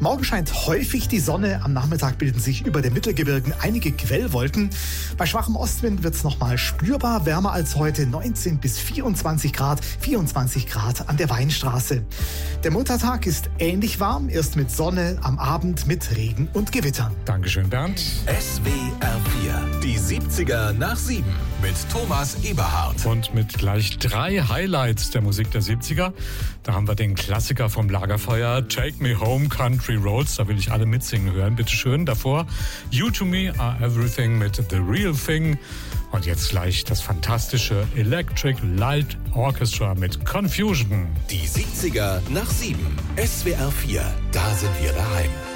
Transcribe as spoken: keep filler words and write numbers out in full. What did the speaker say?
Morgen scheint häufig die Sonne. Am Nachmittag bilden sich über den Mittelgebirgen einige Quellwolken. Bei schwachem Ostwind wird es nochmal spürbar wärmer als heute. neunzehn bis vierundzwanzig Grad, vierundzwanzig Grad an der Weinstraße. Der Muttertag ist ähnlich warm, erst mit Sonne, am Abend mit Regen und Gewittern. Dankeschön, Bernd. S W R vier, die siebziger nach sieben mit Thomas Eberhardt. Und mit gleich drei Highlights der Musik der siebziger. Da haben wir den Klassiker vom Lagerfeuer, Take Me Home, Country Roads. Da will ich alle mitsingen hören, bitteschön. Davor You to Me Are Everything mit The Real Thing. Und jetzt gleich das fantastische Electric Light Orchestra mit Confusion. Die siebziger nach sieben. S W R vier, da sind wir daheim.